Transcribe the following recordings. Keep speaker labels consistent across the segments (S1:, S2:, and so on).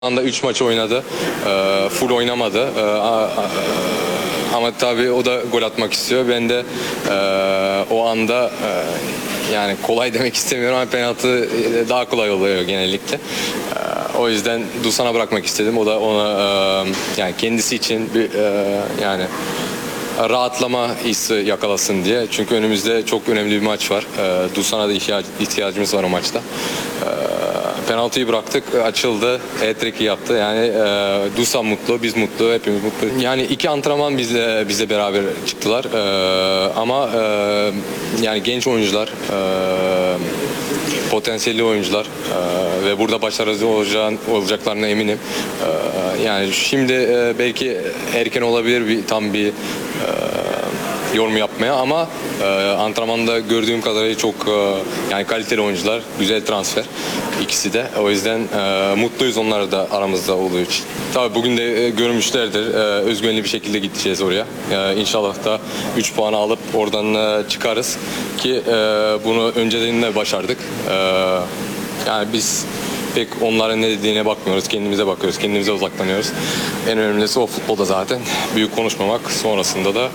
S1: anda 3 maç oynadı. Full oynamadı. Ama tabii o da gol atmak istiyor. Ben de o anda yani kolay demek istemiyorum ama penaltı daha kolay oluyor genellikle. O yüzden Dusan'a bırakmak istedim. O da ona yani kendisi için bir yani rahatlama hissi yakalasın diye. Çünkü önümüzde çok önemli bir maç var. Dusan'a da ihtiyacımız var o maçta. Penaltıyı bıraktık, açıldı, hat-trick'i yaptı. Yani Dusan mutlu, biz mutlu, hepimiz mutlu. Yani 2 antrenman bizle beraber çıktılar. Ama yani genç oyuncular, potansiyelli oyuncular ve burada başarılı olacaklarına eminim. Yani şimdi belki erken olabilir tam bir yorum yapmaya ama antrenmanda gördüğüm kadarıyla çok yani kaliteli oyuncular, güzel transfer ikisi de. O yüzden mutluyuz onlar da aramızda olduğu için. Tabii bugün de görmüşlerdir. Özgüvenli bir şekilde gideceğiz oraya. İnşallah da 3 puanı alıp oradan çıkarız ki bunu önceden de başardık. Yani biz pek onların ne dediğine bakmıyoruz. Kendimize bakıyoruz. Kendimize odaklanıyoruz. En önemlisi o futbolda zaten. Büyük konuşmamak. Sonrasında da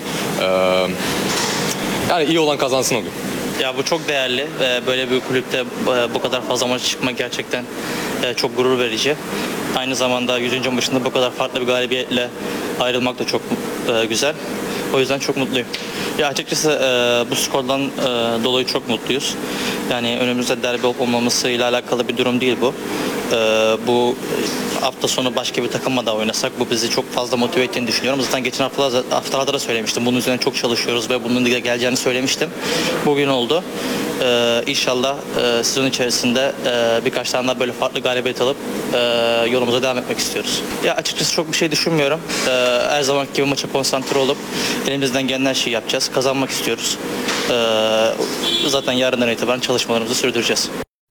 S1: yani iyi olan kazansın o gün.
S2: Ya bu çok değerli. Böyle bir kulüpte bu kadar fazla maça çıkmak gerçekten çok gurur verici. Aynı zamanda 100. maçında bu kadar farklı bir galibiyetle ayrılmak da çok güzel. O yüzden çok mutluyum. Ya açıkçası bu skordan dolayı çok mutluyuz. Yani önümüzde derbi olup olmamasıyla alakalı bir durum değil bu. Bu hafta sonu başka bir takımla da oynasak bu bizi çok fazla motive ettiğini düşünüyorum. Zaten geçen haftalarda da söylemiştim. Bunun üzerine çok çalışıyoruz ve bunun da geleceğini söylemiştim. Bugün oldu. İnşallah sezon içerisinde birkaç tane daha böyle farklı galibiyet alıp yolumuza devam etmek istiyoruz. Ya açıkçası çok bir şey düşünmüyorum. Her zamanki gibi maça konsantre olup elimizden gelen her şeyi yapacağız. Kazanmak istiyoruz. Zaten yarından itibaren çalışmalarımızı sürdüreceğiz.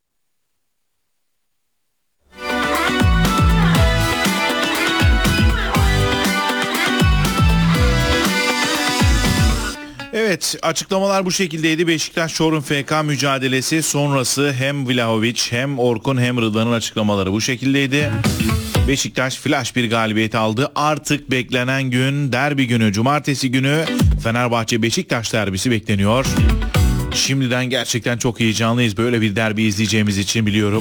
S3: Evet, açıklamalar bu şekildeydi. Beşiktaş-Çorum FK mücadelesi sonrası hem Vlahovic hem Orkun hem Rıdvan'ın açıklamaları bu şekildeydi. Beşiktaş flash bir galibiyet aldı. Artık beklenen gün derbi günü, cumartesi günü Fenerbahçe-Beşiktaş derbisi bekleniyor. Şimdiden gerçekten çok heyecanlıyız. Böyle bir derbi izleyeceğimiz için biliyorum.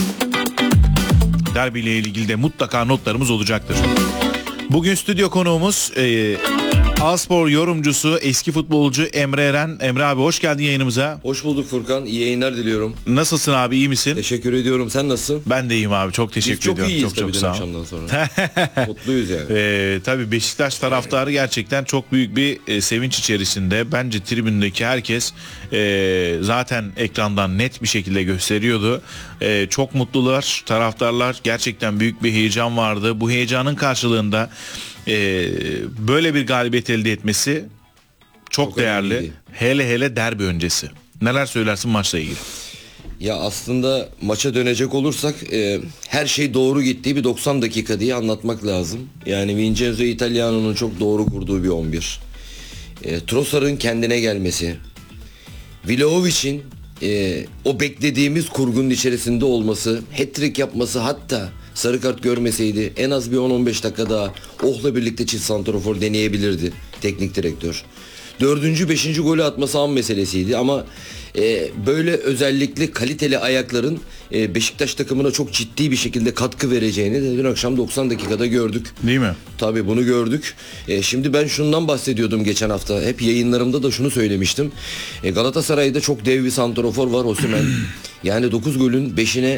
S3: Derbiyle ilgili de mutlaka notlarımız olacaktır. Bugün stüdyo konuğumuz A-Spor yorumcusu, eski futbolcu Emre Eren. Emre abi hoş geldin yayınımıza.
S4: Hoş bulduk Furkan. İyi yayınlar diliyorum.
S3: Nasılsın abi, iyi misin?
S4: Teşekkür ediyorum. Sen nasılsın?
S3: Ben de iyiyim abi. Çok teşekkür ediyorum.
S4: Biz çok iyiyiz
S3: çok
S4: tabii
S3: sağ ol.
S4: akşamdan sonra. Mutluyuz yani.
S3: Tabii Beşiktaş taraftarı gerçekten çok büyük bir sevinç içerisinde. Bence tribündeki herkes zaten ekrandan net bir şekilde gösteriyordu. Çok mutlular taraftarlar. Gerçekten büyük bir heyecan vardı. Bu heyecanın karşılığında böyle bir galibiyet elde etmesi çok değerli.
S4: önemliydi.
S3: Hele derbi öncesi. Neler söylersin maçla ilgili?
S4: Ya aslında maça dönecek olursak her şey doğru gittiği bir 90 dakika diye anlatmak lazım. Yani Vincenzo Italiano'nun çok doğru kurduğu bir 11. Trossard'ın kendine gelmesi. Vlahovic'in o beklediğimiz kurgunun içerisinde olması, hat-trick yapması, hatta sarı kart görmeseydi en az bir 10-15 dakika daha Oh'la birlikte çift santrafor deneyebilirdi teknik direktör. 4. 5. golü atması an meselesiydi ama böyle özellikle kaliteli ayakların Beşiktaş takımına çok ciddi bir şekilde katkı vereceğini de dün akşam 90 dakikada gördük.
S3: Değil mi?
S4: Tabii bunu gördük. Şimdi ben şundan bahsediyordum geçen hafta. Hep yayınlarımda da şunu söylemiştim. Galatasaray'da çok dev bir santrafor var, Osimhen. Yani 9 golün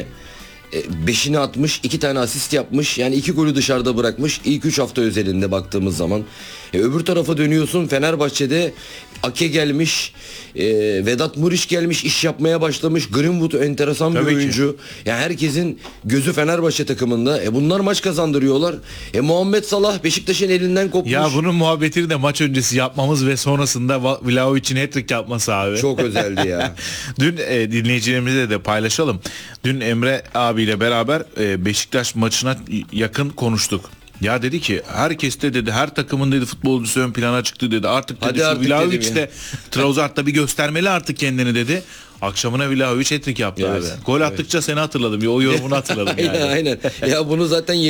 S4: 5'ini atmış, 2 tane asist yapmış. Yani 2 golü dışarıda bırakmış ilk 3 hafta özelinde baktığımız zaman. Öbür tarafa dönüyorsun, Fenerbahçe'de Ake gelmiş, Vedat Muriç gelmiş, iş yapmaya başlamış. Greenwood enteresan
S3: Tabii
S4: bir
S3: ki.
S4: oyuncu. Yani herkesin gözü Fenerbahçe takımında. Bunlar maç kazandırıyorlar. Muhammed Salah Beşiktaş'ın elinden kopmuş.
S3: Ya bunun muhabbetini de maç öncesi yapmamız ve sonrasında Vlahovic'in hat-trick yapması abi.
S4: Çok özeldi ya.
S3: Dün dinleyicilerimize de paylaşalım. Dün Emre abiyle beraber Beşiktaş maçına yakın konuştuk. Ya dedi ki herkes de dedi, her takımın dedi futbolcusu ön plana çıktı dedi. Artık dedi
S4: Hadi
S3: şu
S4: artık
S3: Vlahovic
S4: dedim
S3: de Trossard'da bir göstermeli artık kendini dedi. Akşamına Vlahovic hat-trick yaptı
S4: Evet,
S3: abi. Gol attıkça seni hatırladım. O yorumunu hatırladım yani.
S4: Aynen. Ya bunu zaten